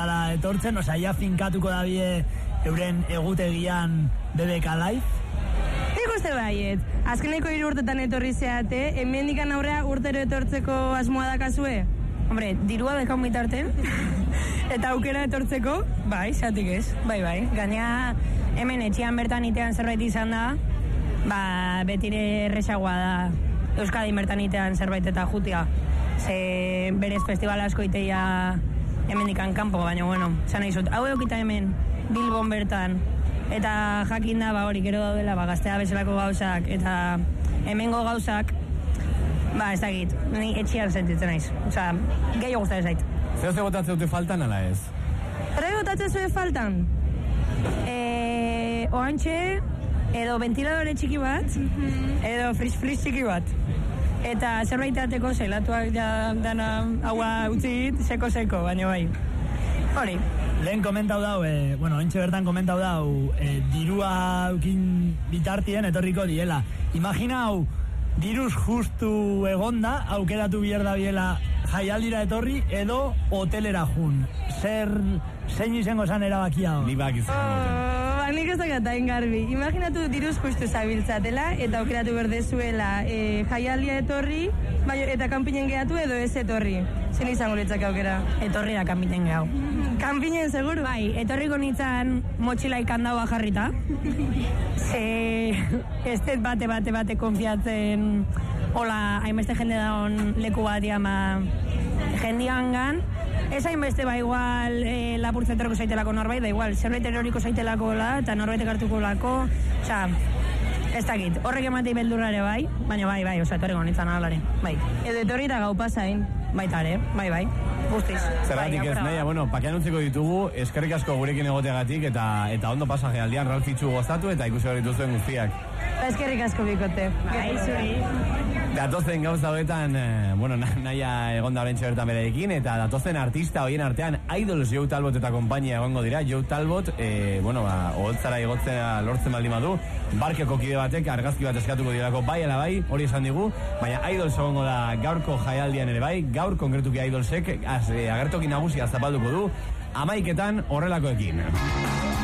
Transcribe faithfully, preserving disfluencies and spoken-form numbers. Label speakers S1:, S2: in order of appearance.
S1: Ala etortzen, osea, ja finkatuko dabie euren egutegian B B K Live.
S2: Nik uste baiet, azkeneko hiru urtetan etorri zeate, hemendikan aurrea urtero etortzeko asmoa dakazue?
S3: Hombre, dirua dekaun bitarten.
S2: Eta aukera etortzeko?
S3: Bai, zatik ez, bai, bai. Gaina hemen etxean bertan itean zerbait izan da, ba, betire erresagoa da Euskadin bertan itean zerbait eta jutia. Ze berez festival asko iteia hemendikan kanpo, baina bueno, zan nahi zut. Hau eukita hemen, Bilbon bertan, eta jakin da, ba, hori gero daudela, ba, gaztea bezalako gauzak, eta hemengo gauzak, ba, ez dakit, ni etxian sentitzen naiz. Osa, gehiago guztatu zait.
S4: Zer ze botatzen dute faltan, ala ez?
S2: Zer botatzen zuen faltan? E, oantxe, edo ventiladore txiki bat, edo fris-fris txiki bat. Eta zerbait ateko zelatuak ja dana haua utzit, seko-seko, baina bai. Hori.
S1: Lehen komentau dau, e, bueno, entxe bertan komentau dau, e, dirua ukin bitartien etorriko diela. Imaginau, diruz justu egonda, aukeratu bierda biela jaialdira etorri, edo hotelera jun. Zer, zein izango zan erabakia hor?
S4: Ni bak izan.
S2: Nik ez dakatain garbi. Imaginatu diruz justu zabiltzatela eta aukeratu berdezuela e, jaialdia etorri, bai, eta kanpinen gehatu edo ez etorri. Zer izango litzak aukera?
S3: Etorri da kanpinen gehau.
S2: Kanpinen, seguru?
S3: Bai, etorriko nintzen motxilaik handaua jarrita. Ze, ez dut bate, bate, bate konfiatzen, hola, hainbeste jende daun leku bat diama jendian gan. Ez hainbeste ba igual e, lapurtzen terroko zaitelako norbait, da igual, zerbait eroriko zaitelako la, eta norbait ekartuko lako, oza, ez dakit, horrek ematei beldurrare bai, baina bai, bai, oza, etorriko nintzen alare, bai.
S2: Edo etorri eta gau pasain.
S3: Baitare, bai, bai, guztiz.
S4: Zergatik ez, nahi, bueno, pakean utziko ditugu, eskerrik asko gurekin egoteagatik, eta eta ondo pasaje aldian Ralfitxu gozatu, eta ikusi hori duzuen guztiak.
S2: Eskerrik asko bikote.
S3: Bai, zuri.
S4: Datozen gauza hoetan, eh, bueno, nahia egon da horrentxe bertan bereekin, eta datozen artista hoien artean Idols Joe Talbot eta konpainia egongo dira. Joe Talbot, eh, bueno, ba, oholtzara igotzea lortzen baldin badu, barkeko kide batek argazki bat eskatuko dirako bai ala bai, hori esan digu, baina Idols egongo da gaurko jaialdian ere bai, gaur konkretuki Idolsek az, eh, agertoki nagusia zapalduko du, amaiketan horrelakoekin.